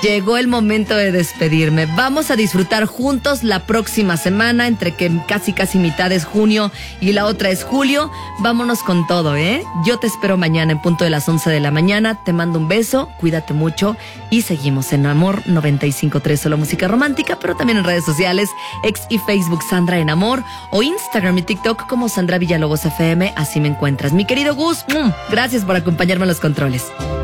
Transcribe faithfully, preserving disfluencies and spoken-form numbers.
Llegó el momento de despedirme. Vamos a disfrutar juntos la próxima semana, entre que casi casi mitad es junio y la otra es julio. Vámonos con todo, ¿eh? Yo te espero mañana en punto de las once de la mañana. Te mando un beso, cuídate mucho y seguimos en Amor noventa y cinco punto tres, solo música romántica, pero también en redes sociales, ex y Facebook Sandra en Amor, o Instagram y TikTok como Sandra Villalobos F M. Así me encuentras. Mi querido Gus, mmm, gracias por acompañarme en los controles.